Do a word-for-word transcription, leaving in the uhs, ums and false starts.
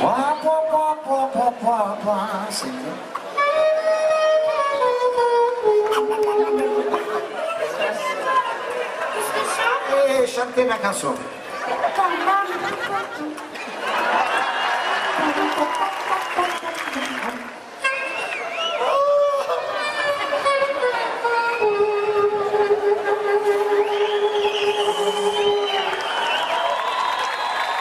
Pouah, pouah, pouah, pouah, pouah, pouah, pouah, c'est bon. Et chantez ma chanson.